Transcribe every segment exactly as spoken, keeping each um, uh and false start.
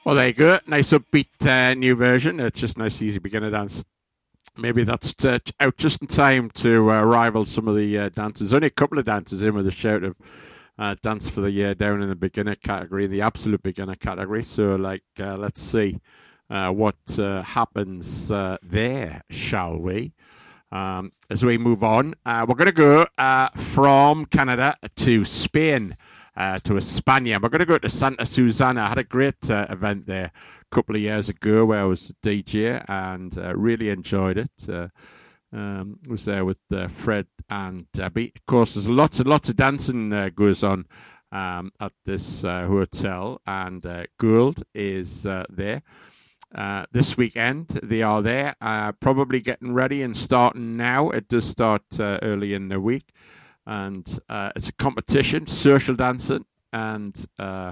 Well, there you go. Nice upbeat uh, new version. It's just nice, easy beginner dance. Maybe that's uh, out just in time to uh, rival some of the uh, dances. Only a couple of dances in with a shout of uh, dance for the year down in the beginner category, the absolute beginner category. So, like, uh, let's see uh, what uh, happens uh, there, shall we? Um, as we move on, uh, we're going to go uh, from Canada to Spain. Uh, to España. We're going to go to Santa Susana. I had a great uh, event there a couple of years ago where I was a D J and uh, really enjoyed it. Uh, um, was there with uh, Fred and Debbie. Of course, there's lots and lots of dancing uh, goes on um, at this uh, hotel, and uh, Gould is uh, there. Uh, this weekend, they are there, uh, probably getting ready and starting now. It does start uh, early in the week. And uh, it's a competition, social dancing, and uh,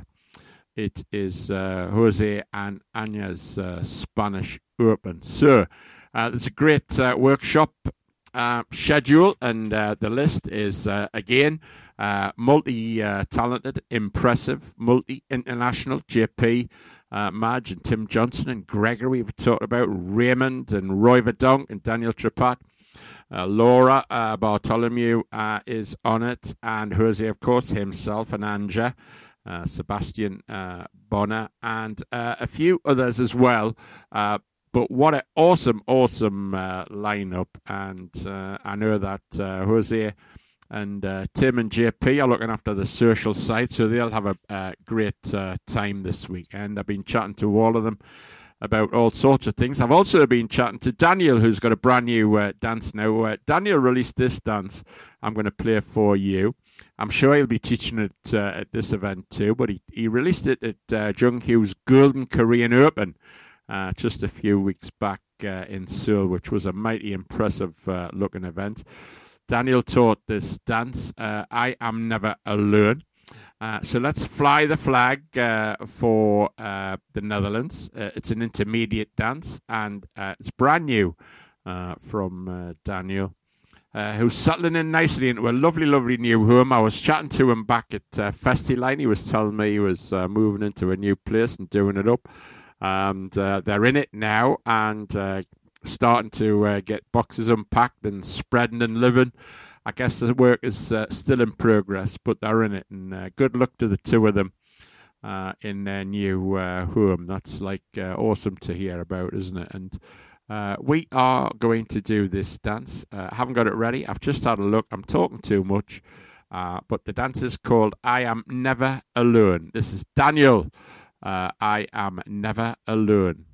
it is uh, Jose and Anya's uh, Spanish Open. So uh, there's a great uh, workshop uh, schedule, and uh, the list is, uh, again, uh, multi-talented, uh, impressive, multi-international, J P, uh, Madge and Tim Johnson and Gregory, we've talked about, Raymond and Roy Verdonk and Daniel Tripat. Uh, Laura uh, Bartholomew uh, is on it, and Jose, of course, himself, and Anja, uh, Sebastian uh, Bonner, and uh, a few others as well. Uh, but what an awesome, awesome uh, lineup. And uh, I know that uh, Jose and uh, Tim and J P are looking after the social side, so they'll have a, a great uh, time this weekend. I've been chatting to all of them about all sorts of things. I've also been chatting to Daniel, who's got a brand new uh, dance now. Uh, Daniel released this dance I'm going to play for you. I'm sure he'll be teaching it uh, at this event too, but he, he released it at uh, Jung Hughes Golden Korean Open uh, just a few weeks back uh, in Seoul, which was a mighty impressive uh, looking event. Daniel taught this dance, uh, I Am Never Alone. Uh, so let's fly the flag uh, for uh, the Netherlands. Uh, it's an intermediate dance, and uh, it's brand new uh, from uh, Daniel, uh, who's settling in nicely into a lovely, lovely new home. I was chatting to him back at uh, Festiline. He was telling me he was uh, moving into a new place and doing it up. And uh, they're in it now and uh, starting to uh, get boxes unpacked and spreading and living. I guess the work is uh, still in progress, but they're in it. And uh, good luck to the two of them uh, in their new uh, home. That's like uh, awesome to hear about, isn't it? And uh, we are going to do this dance. Uh, I haven't got it ready. I've just had a look. I'm talking too much. Uh, but the dance is called I Am Never Alone. This is Daniel. Uh, I Am Never Alone.